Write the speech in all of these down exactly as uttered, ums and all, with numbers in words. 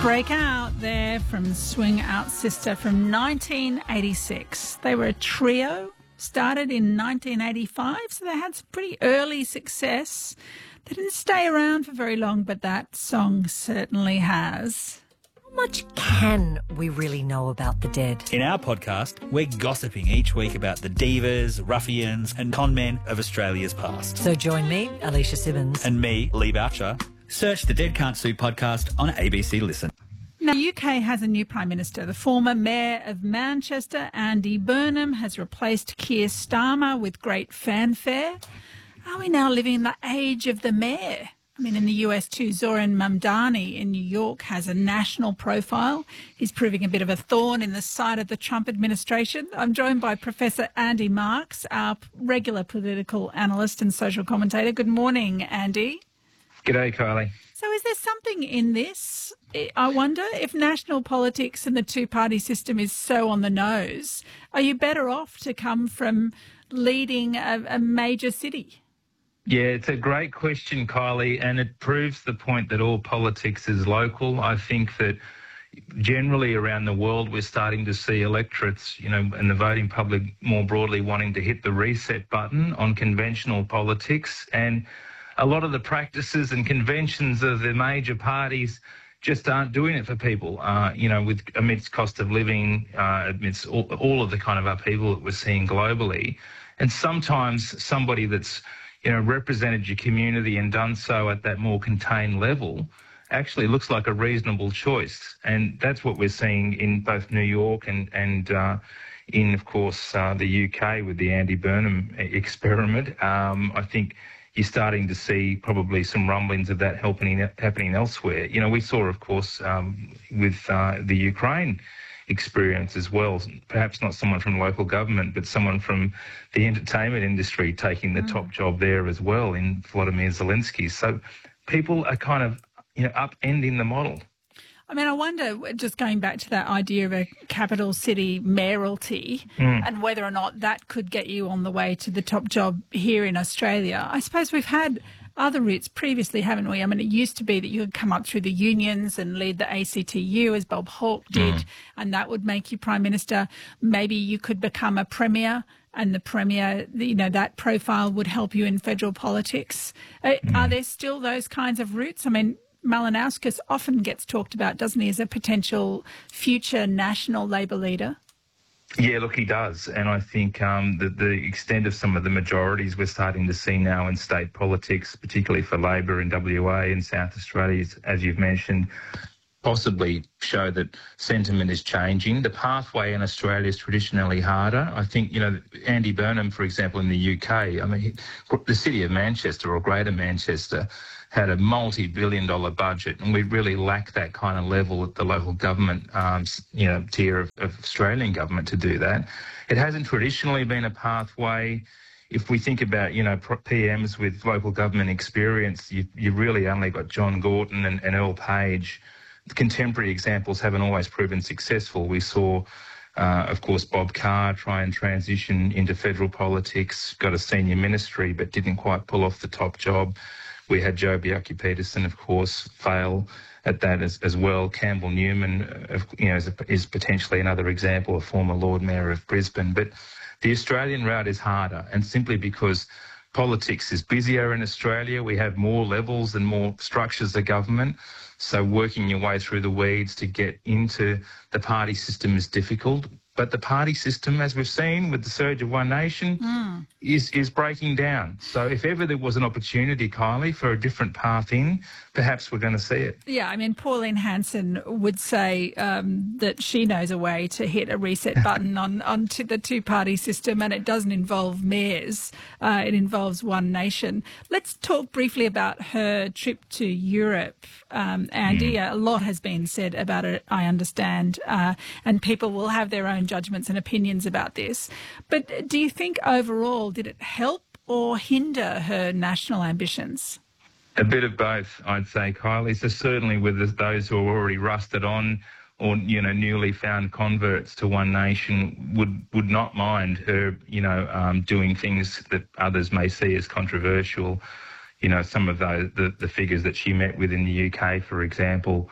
Break Out there from Swing Out Sister from nineteen eighty-six. They were a trio, started in nineteen eighty-five, so they had some pretty early success. They didn't stay around for very long, but that song certainly has. How much can we really know about the Dead? In our podcast, we're gossiping each week about the divas, ruffians and conmen of Australia's past. So join me, Alicia Simmons. And me, Lee Boucher. Search the Dead Can't Sue podcast on A B C Listen. Now, U K has a new Prime Minister. The former Mayor of Manchester, Andy Burnham, has replaced Keir Starmer with great fanfare. Are we now living in the age of the mayor? I mean, in the U S too, Zoran Mamdani in New York has a national profile. He's proving a bit of a thorn in the side of the Trump administration. I'm joined by Professor Andy Marks, our regular political analyst and social commentator. Good morning, Andy. G'day, Kylie. So is there something in this? I wonder if national politics and the two-party system is so on the nose, are you better off to come from leading a, a major city? Yeah, it's a great question, Kylie, and it proves the point that all politics is local. I think that generally around the world we're starting to see electorates, you know, and the voting public more broadly wanting to hit the reset button on conventional politics, and a lot of the practices and conventions of the major parties just aren't doing it for people, uh, you know, with amidst cost of living, uh, amidst all, all of the kind of upheaval that we're seeing globally. And sometimes somebody that's, you know, represented your community and done so at that more contained level actually looks like a reasonable choice. And that's what we're seeing in both New York and, and uh, in, of course, uh, the U K with the Andy Burnham experiment. Um, I think you're starting to see probably some rumblings of that happening, happening elsewhere. You know, we saw, of course, um, with uh, the Ukraine experience as well, perhaps not someone from local government, but someone from the entertainment industry taking the mm. top job there as well in Volodymyr Zelensky. So people are kind of, you know, upending the model. I mean, I wonder, just going back to that idea of a capital city mayoralty mm. and whether or not that could get you on the way to the top job here in Australia. I suppose we've had other routes previously, haven't we? I mean, it used to be that you could come up through the unions and lead the A C T U, as Bob Hawke did, mm. and that would make you Prime Minister. Maybe you could become a Premier, and the Premier, you know, that profile would help you in federal politics. Mm. Are there still those kinds of routes? I mean, Malinauskas often gets talked about, doesn't he, as a potential future national Labor leader? Yeah, look, he does. And I think um, the, the extent of some of the majorities we're starting to see now in state politics, particularly for Labor in W A and South Australia, as you've mentioned, possibly show that sentiment is changing. The pathway in Australia is traditionally harder. I think, you know, Andy Burnham, for example, in the U K, I mean, the city of Manchester or Greater Manchester had a multi-billion dollar budget, and we really lack that kind of level at the local government, um, you know, tier of, of Australian government to do that. It hasn't traditionally been a pathway. If we think about, you know, P Ms with local government experience, you, you really only got John Gorton and, and Earl Page. The contemporary examples haven't always proven successful. We saw, uh, of course, Bob Carr try and transition into federal politics, got a senior ministry, but didn't quite pull off the top job. We had Joh Bjelke-Petersen, of course, fail at that as, as well. Campbell Newman, uh, you know, is, a, is potentially another example, a former Lord Mayor of Brisbane. But the Australian route is harder, and simply because politics is busier in Australia, we have more levels and more structures of government. So working your way through the weeds to get into the party system is difficult. But the party system, as we've seen with the surge of One Nation, mm. is, is breaking down. So if ever there was an opportunity, Kylie, for a different path in, perhaps we're going to see it. Yeah, I mean, Pauline Hanson would say um, that she knows a way to hit a reset button on, on to the two-party system, and it doesn't involve mayors. Uh, it involves One Nation. Let's talk briefly about her trip to Europe, um, Andy. Mm. A lot has been said about it, I understand, uh, and people will have their own judgments and opinions about this. But do you think overall, did it help or hinder her national ambitions? A bit of both, I'd say, Kylie. So certainly with those who are already rusted on or, you know, newly found converts to One Nation would, would not mind her, you know, um, doing things that others may see as controversial. You know, some of those, the, the figures that she met with in the U K, for example,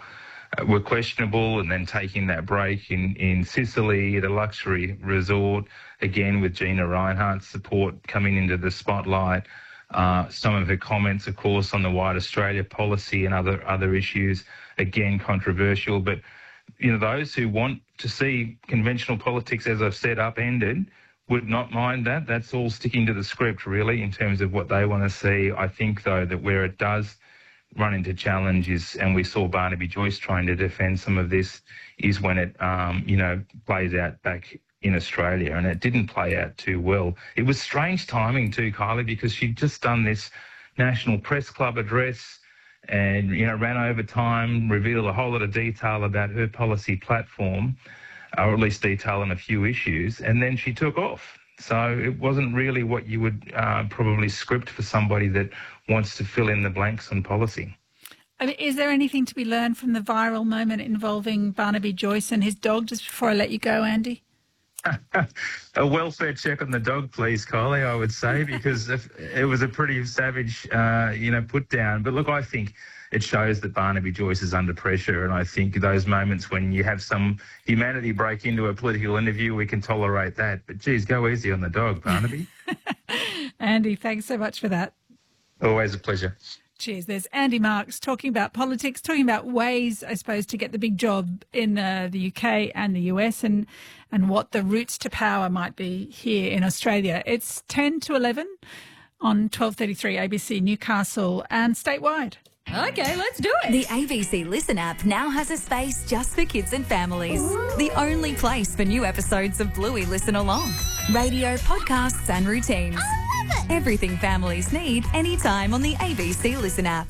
uh, were questionable, and then taking that break in, in Sicily at a luxury resort, again with Gina Rinehart's support coming into the spotlight. Uh, some of her comments, of course, on the White Australia policy and other other issues, again controversial. But you know, those who want to see conventional politics, as I've said, upended, would not mind that. That's all sticking to the script, really, in terms of what they want to see. I think, though, that where it does run into challenge is, and we saw Barnaby Joyce trying to defend some of this, is when it, um, you know, plays out back in Australia, and it didn't play out too well. It was strange timing too, Kylie, because she'd just done this National Press Club address and, you know, ran over time, revealed a whole lot of detail about her policy platform, or at least detail on a few issues, and then she took off. So it wasn't really what you would uh, probably script for somebody that wants to fill in the blanks on policy. I mean, is there anything to be learned from the viral moment involving Barnaby Joyce and his dog, just before I let you go, Andy? A welfare check on the dog, please, Kylie, I would say, because if, it was a pretty savage, uh, you know, put down. But look, I think it shows that Barnaby Joyce is under pressure, and I think those moments when you have some humanity break into a political interview, we can tolerate that. But, geez, go easy on the dog, Barnaby. Andy, thanks so much for that. Always a pleasure. Cheers. There's Andy Marks talking about politics, talking about ways, I suppose, to get the big job in uh, the U K and the U S, and and what the routes to power might be here in Australia. It's ten to eleven on twelve thirty-three A B C Newcastle and statewide. Okay, let's do it. The A B C Listen app now has a space just for kids and families. Ooh. The only place for new episodes of Bluey Listen Along. Radio, podcasts and routines. Everything families need anytime on the A B C Listen app.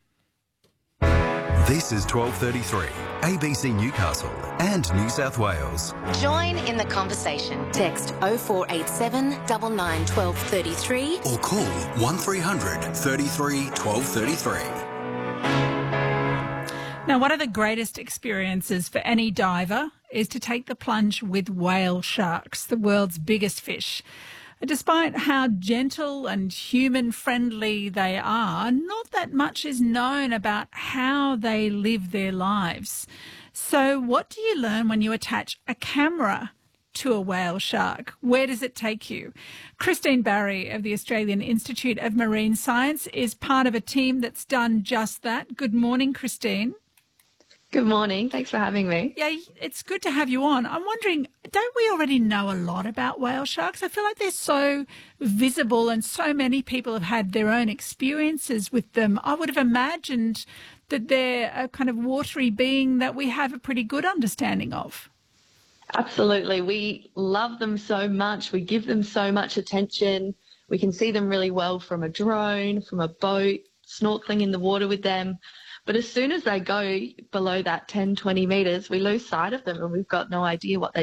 This is twelve thirty-three, A B C Newcastle and New South Wales. Join in the conversation. Text oh four eight seven, nine nine, one two three three or call one three hundred, thirty-three, twelve thirty-three. Now, one of the greatest experiences for any diver is to take the plunge with whale sharks, the world's biggest fish. Despite how gentle and human-friendly they are, not that much is known about how they live their lives. So what do you learn when you attach a camera to a whale shark? Where does it take you? Christine Barry of the Australian Institute of Marine Science is part of a team that's done just that. Good morning, Christine. Good morning. Thanks for having me. Yeah, it's good to have you on. I'm wondering, don't we already know a lot about whale sharks? I feel like they're so visible and so many people have had their own experiences with them. I would have imagined that they're a kind of watery being that we have a pretty good understanding of. Absolutely. We love them so much. We give them so much attention. We can see them really well from a drone, from a boat, snorkeling in the water with them. But as soon as they go below that ten, twenty metres, we lose sight of them and we've got no idea what they